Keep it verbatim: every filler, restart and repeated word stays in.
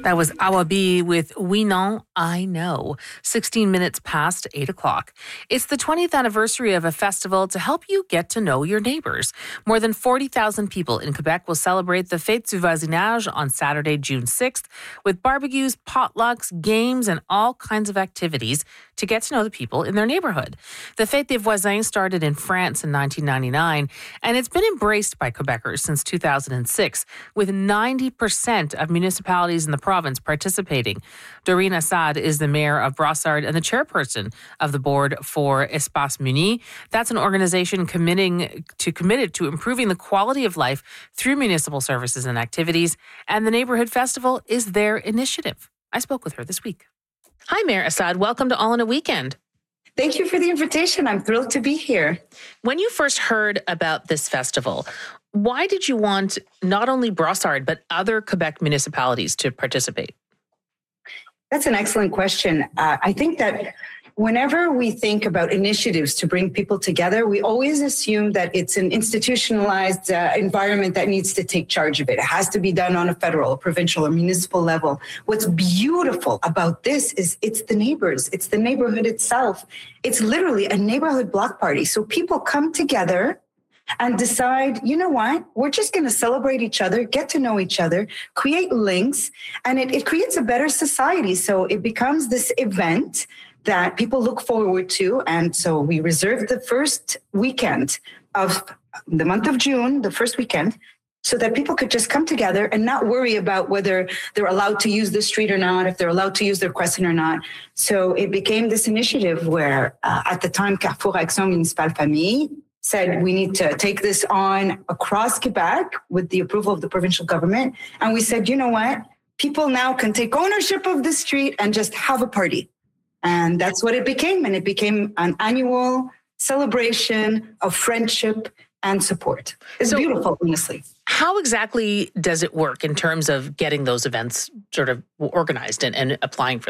That was Awabi with We Know, I Know, sixteen minutes past eight o'clock. It's the twentieth anniversary of a festival to help you get to know your neighbors. More than forty thousand people in Quebec will celebrate the Fête du Voisinage on Saturday, June sixth, with barbecues, potlucks, games, and all kinds of activities to get to know the people in their neighborhood. The Fête des Voisins started in France in nineteen ninety-nine, and it's been embraced by Quebecers since two thousand six, with ninety percent of municipalities in the province participating. Doreen Assad is the mayor of Brossard and the chairperson of the board for Espace Muni. That's an organization committing to committed to improving the quality of life through municipal services and activities, and the Neighborhood Festival is their initiative. I spoke with her this week. Hi, Mayor Assad. Welcome to All in a Weekend. Thank you for the invitation. I'm thrilled to be here. When you first heard about this festival, why did you want not only Brossard, but other Quebec municipalities to participate? That's an excellent question. Uh, I think that whenever we think about initiatives to bring people together, we always assume that it's an institutionalized uh, environment that needs to take charge of it. It has to be done on a federal, provincial, or municipal level. What's beautiful about this is it's the neighbors. It's the neighborhood itself. It's literally a neighborhood block party. So people come together and decide, you know what, we're just going to celebrate each other, get to know each other, create links, and it, it creates a better society. So it becomes this event that people look forward to. And so we reserved the first weekend of the month of June, the first weekend, so that people could just come together and not worry about whether they're allowed to use the street or not, if they're allowed to use their crossing or not. So it became this initiative where uh, at the time, Carrefour Action Municipale Famille said we need to take this on across Quebec with the approval of the provincial government. And we said, you know what? People now can take ownership of the street and just have a party. And that's what it became. And it became an annual celebration of friendship and support. It's so beautiful, honestly. How exactly does it work in terms of getting those events sort of organized and, and applying for them?